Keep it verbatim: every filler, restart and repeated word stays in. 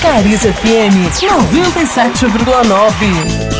Cariz F M noventa e sete vírgula nove.